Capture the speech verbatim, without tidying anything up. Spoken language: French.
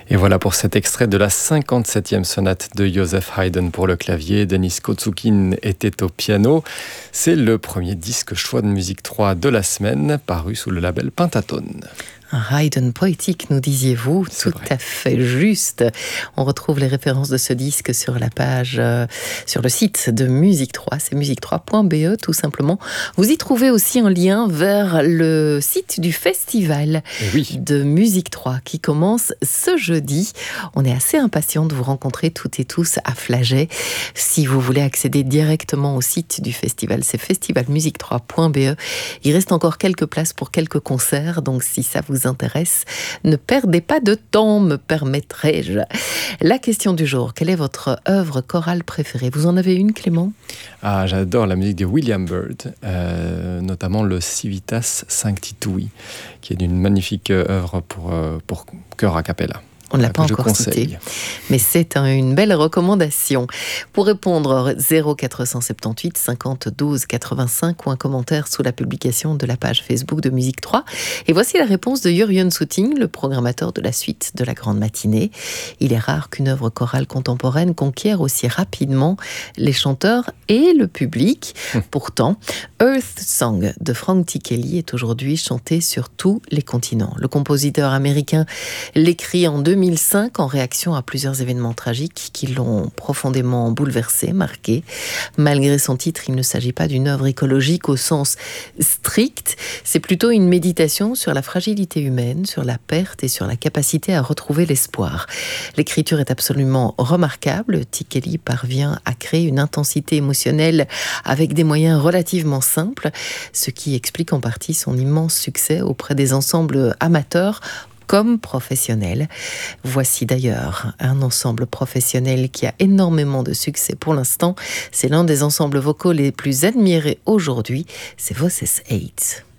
Et voilà pour cet extrait de la cinquante-septième sonate de Joseph Haydn pour le clavier. Denis Kotsoukine était au piano. C'est le premier disque choix de musique trois de la semaine, paru sous le label Pentatone. Un Haydn poétique, nous disiez-vous, C'est tout vrai. à fait juste. On retrouve les références de ce disque sur la page, euh, sur le site de Musique trois, c'est musique trois point b e tout simplement. Vous y trouvez aussi un lien vers le site du festival Et oui. de Musique trois qui commence ce jeudi. On est assez impatients de vous rencontrer toutes et tous à Flagey. Si vous voulez accéder directement au site du festival, c'est festival musique trois point b e. Il reste encore quelques places pour quelques concerts, donc si ça vous intéresse, ne perdez pas de temps, me permettrai-je. La question du jour, quelle est votre œuvre chorale préférée? Vous en avez une, Clément? Ah, j'adore la musique de William Byrd, euh, notamment le Civitas Sancti Tui, qui est d'une magnifique œuvre pour, euh, pour chœur a cappella. On ne l'a que pas je encore conseille. cité, mais c'est un- une belle recommandation. Pour répondre, zéro quatre cent soixante-dix-huit cinquante douze quatre-vingt-cinq ou un commentaire sous la publication de la page Facebook de Musique trois. Et voici la réponse de Jurjen Soutting, le programmateur de la suite de la Grande Matinée. Il est rare qu'une œuvre chorale contemporaine conquiert aussi rapidement les chanteurs et le public. Pourtant, Earth Song de Frank T. Kelly est aujourd'hui chanté sur tous les continents. Le compositeur américain l'écrit en deux mille cinq en réaction à plusieurs événements tragiques qui l'ont profondément bouleversé, marqué. Malgré son titre, il ne s'agit pas d'une œuvre écologique au sens strict, c'est plutôt une méditation sur la fragilité humaine, sur la perte et sur la capacité à retrouver l'espoir. L'écriture est absolument remarquable. T. Kelly parvient à créer une intensité émotionnelle avec des moyens relativement simples, ce qui explique en partie son immense succès auprès des ensembles amateurs comme professionnel. Voici d'ailleurs un ensemble professionnel qui a énormément de succès pour l'instant. C'est l'un des ensembles vocaux les plus admirés aujourd'hui, c'est Voices eight.